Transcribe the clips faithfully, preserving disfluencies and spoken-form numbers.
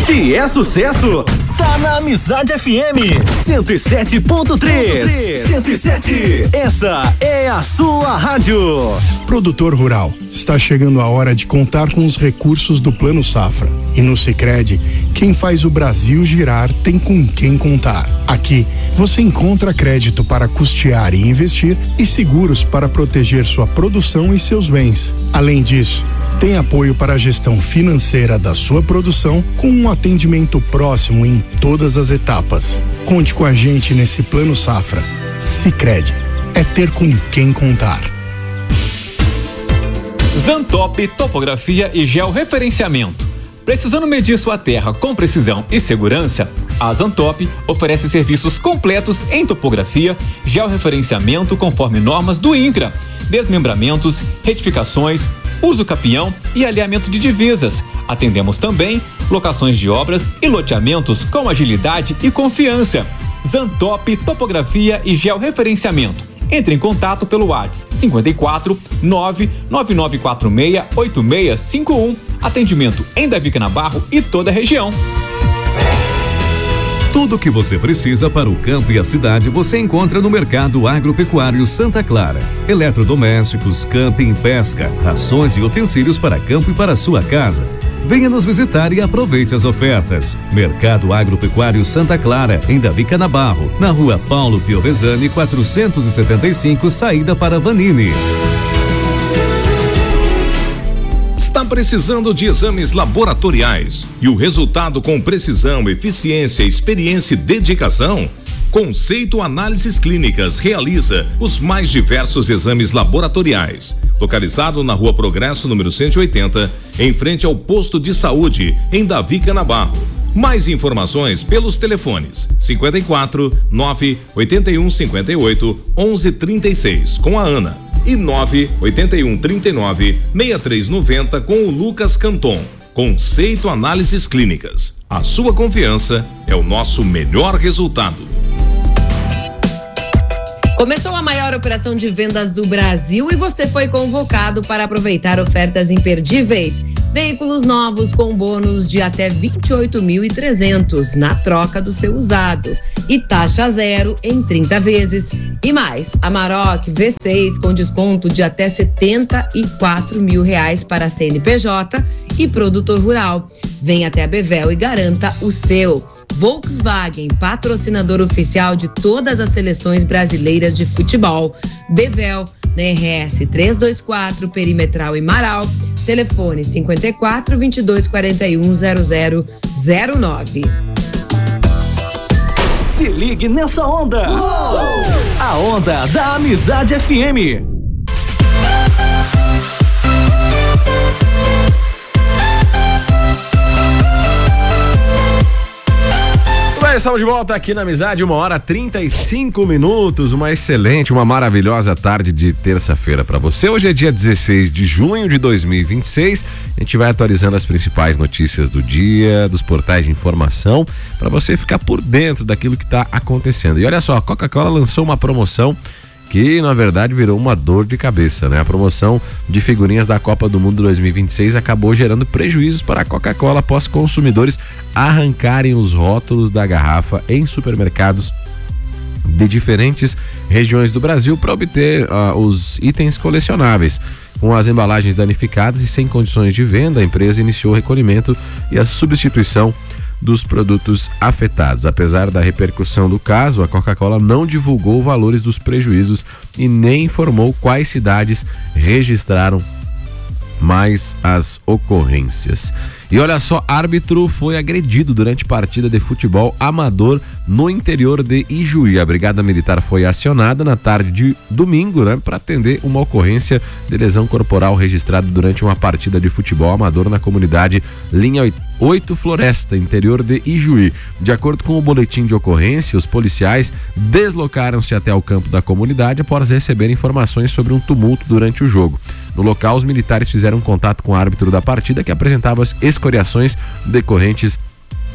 Se é sucesso, tá na Amizade F M cento e sete ponto três. cento e sete. Essa é a sua rádio. Produtor rural, está chegando a hora de contar com os recursos do Plano Safra. E no Sicredi, quem faz o Brasil girar tem com quem contar. Aqui, você encontra crédito para custear e investir e seguros para proteger sua produção e seus bens. Além disso, tem apoio para a gestão financeira da sua produção com um atendimento próximo em todas as etapas. Conte com a gente nesse Plano Safra. Sicredi, é ter com quem contar. Zantop Topografia e Georreferenciamento. Precisando medir sua terra com precisão e segurança, a Zantop oferece serviços completos em topografia, georreferenciamento conforme normas do INCRA, desmembramentos, retificações, uso capião e alinhamento de divisas. Atendemos também locações de obras e loteamentos com agilidade e confiança. Zantop Topografia e Georreferenciamento. Entre em contato pelo WhatsApp cinquenta e quatro, nove nove nove quatro seis, oito seis cinco um. Atendimento em Davi Canabarro e toda a região. Tudo o que você precisa para o campo e a cidade você encontra no Mercado Agropecuário Santa Clara. Eletrodomésticos, camping, pesca, rações e utensílios para campo e para sua casa. Venha nos visitar e aproveite as ofertas. Mercado Agropecuário Santa Clara, em Davi Canabarro, na rua Paulo Piovesani, quatrocentos e setenta e cinco, saída para Vanini. Está precisando de exames laboratoriais e o resultado com precisão, eficiência, experiência e dedicação? Conceito Análises Clínicas realiza os mais diversos exames laboratoriais. Localizado na Rua Progresso, número cento e oitenta, em frente ao posto de saúde, em Davi Canabarro. Mais informações pelos telefones cinquenta e quatro, nove oito um cinco oito, onze trinta e seis com a Ana e nove oito um trinta e nove, sessenta e três noventa com o Lucas Canton. Conceito Análises Clínicas. A sua confiança é o nosso melhor resultado. Começou a maior operação de vendas do Brasil e você foi convocado para aproveitar ofertas imperdíveis. Veículos novos com bônus de até vinte e oito mil e trezentos na troca do seu usado. E taxa zero em trinta vezes. E mais, Amarok V seis com desconto de até setenta e quatro mil reais para C N P J e produtor rural. Venha até a Bevel e garanta o seu. Volkswagen, patrocinador oficial de todas as seleções brasileiras de futebol. Bevel, na R S trezentos e vinte e quatro, Perimetral e Marau. Telefone cinquenta e quatro, vinte e dois, quarenta e um, zero zero zero nove. Se ligue nessa onda. Uou! A onda da Amizade F M. Estamos de volta aqui na Amizade, uma hora trinta e cinco minutos, uma excelente, uma maravilhosa tarde de terça-feira para você. Hoje é dia dezesseis de junho de dois mil e vinte e seis. A gente vai atualizando as principais notícias do dia, dos portais de informação, para você ficar por dentro daquilo que está acontecendo. E olha só, a Coca-Cola lançou uma promoção que na verdade virou uma dor de cabeça, né? A promoção de figurinhas da Copa do Mundo dois mil e vinte e seis acabou gerando prejuízos para a Coca-Cola após consumidores arrancarem os rótulos da garrafa em supermercados de diferentes regiões do Brasil para obter uh, os itens colecionáveis. Com as embalagens danificadas e sem condições de venda, a empresa iniciou o recolhimento e a substituição dos produtos afetados. Apesar da repercussão do caso, a Coca-Cola não divulgou valores dos prejuízos e nem informou quais cidades registraram mais as ocorrências. E olha só, árbitro foi agredido durante partida de futebol amador no interior de Ijuí. A Brigada Militar foi acionada na tarde de domingo, né, para atender uma ocorrência de lesão corporal registrada durante uma partida de futebol amador na comunidade Linha oito Floresta, interior de Ijuí. De acordo com o boletim de ocorrência, os policiais deslocaram-se até o campo da comunidade após receber informações sobre um tumulto durante o jogo. No local, os militares fizeram contato com o árbitro da partida, que apresentava as escoriações decorrentes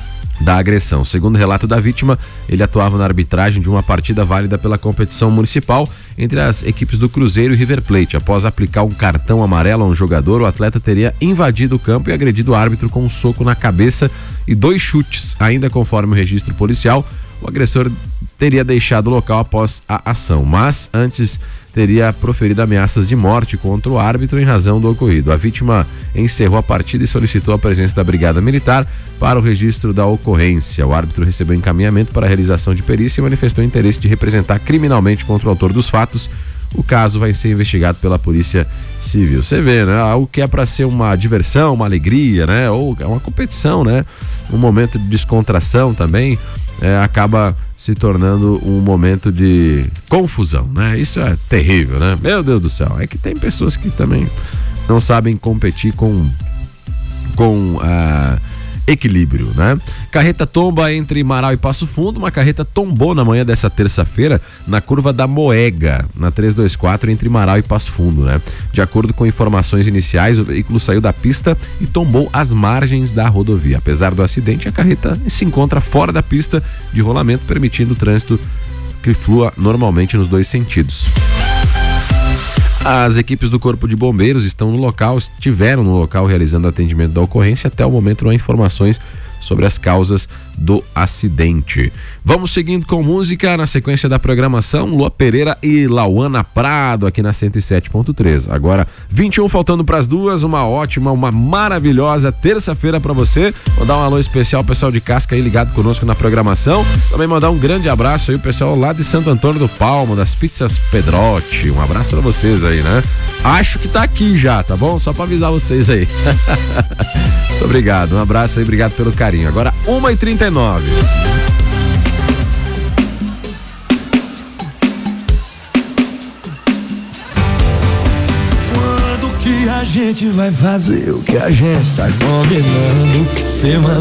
da agressão. Segundo o relato da vítima, ele atuava na arbitragem de uma partida válida pela competição municipal entre as equipes do Cruzeiro e River Plate. Após aplicar um cartão amarelo a um jogador, o atleta teria invadido o campo e agredido o árbitro com um soco na cabeça e dois chutes. Ainda conforme o registro policial, o agressor teria deixado o local após a ação, mas antes teria proferido ameaças de morte contra o árbitro em razão do ocorrido. A vítima encerrou a partida e solicitou a presença da Brigada Militar para o registro da ocorrência. O árbitro recebeu encaminhamento para a realização de perícia e manifestou interesse de representar criminalmente contra o autor dos fatos. O caso vai ser investigado pela Polícia Civil. Você vê, né? Algo que é para ser uma diversão, uma alegria, né? Ou uma competição, né? Um momento de descontração também, é, acaba se tornando um momento de confusão, né? Isso é terrível, né? Meu Deus do céu. É que tem pessoas que também não sabem competir com com uh, equilíbrio, né? Carreta tomba entre Marau e Passo Fundo. Uma carreta tombou na manhã dessa terça-feira na curva da Moega, na trezentos e vinte e quatro, entre Marau e Passo Fundo, né? De acordo com informações iniciais, o veículo saiu da pista e tombou às margens da rodovia. Apesar do acidente, a carreta se encontra fora da pista de rolamento, permitindo o trânsito que flua normalmente nos dois sentidos. As equipes do Corpo de Bombeiros estão no local, estiveram no local realizando atendimento da ocorrência. Até o momento não há informações sobre as causas do acidente. Vamos seguindo com música na sequência da programação. Lua Pereira e Lauana Prado aqui na cento e sete ponto três. Agora vinte e um faltando para as duas. Uma ótima, uma maravilhosa terça-feira para você. Vou dar um alô especial ao pessoal de Casca aí ligado conosco na programação. Também mandar um grande abraço aí o pessoal lá de Santo Antônio do Palmo, das Pizzas Pedrotti. Um abraço para vocês aí, né? Acho que tá aqui já, tá bom? Só para avisar vocês aí. Muito obrigado, um abraço aí, obrigado pelo carinho. Agora uma e trinta e nove. Quando que a gente vai fazer o que a gente tá combinando? Semana